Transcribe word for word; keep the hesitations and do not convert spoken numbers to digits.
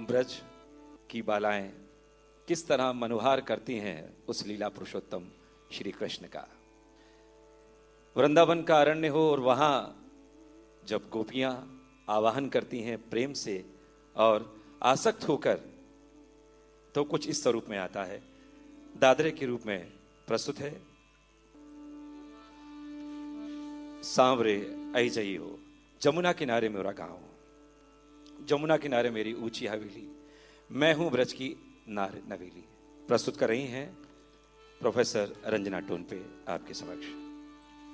ब्रज की बालाएं किस तरह मनोहार करती हैं उस लीला पुरुषोत्तम श्री कृष्ण का। वृंदावन का अरण्य हो और वहां जब गोपियां आवाहन करती हैं प्रेम से और आसक्त होकर, तो कुछ इस स्वरूप में आता है, दादरे के रूप में प्रस्तुत है। सांवरे आई जई हो, जमुना किनारे मेरा गांव, जमुना किनारे मेरी ऊंची हवेली, मैं हूं ब्रज की नार नवेली। प्रस्तुत कर रही हैं प्रोफेसर रंजना टोनपे आपके समक्ष।